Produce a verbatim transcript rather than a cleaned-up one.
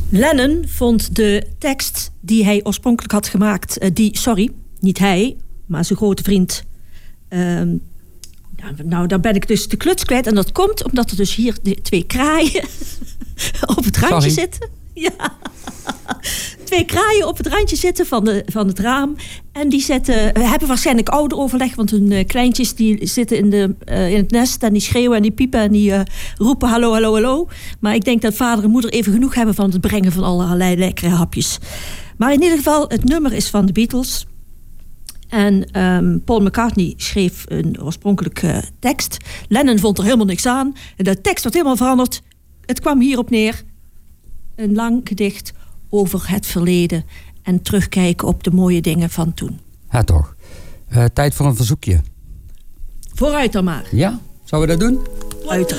Lennon vond de tekst die hij oorspronkelijk had gemaakt... Uh, die, sorry, niet hij, maar zijn grote vriend... Uh, nou, nou, dan ben ik dus de kluts kwijt. En dat komt omdat er dus hier de twee kraaien op het randje sorry. zitten. Ja. Twee kraaien op het randje zitten van, de, van het raam. En die zetten, hebben waarschijnlijk ouderoverleg. Want hun uh, kleintjes die zitten in, de, uh, in het nest. En die schreeuwen en die piepen en die uh, roepen hallo, hallo, hallo. Maar ik denk dat vader en moeder even genoeg hebben van het brengen van allerlei lekkere hapjes. Maar in ieder geval, het nummer is van de Beatles. En um, Paul McCartney schreef een oorspronkelijke uh, tekst. Lennon vond er helemaal niks aan. De tekst werd helemaal veranderd. Het kwam hierop neer. Een lang gedicht over het verleden en terugkijken op de mooie dingen van toen. Ja, toch. Uh, tijd voor een verzoekje. Vooruit dan maar. Ja, zouden we dat doen? Uiteraard.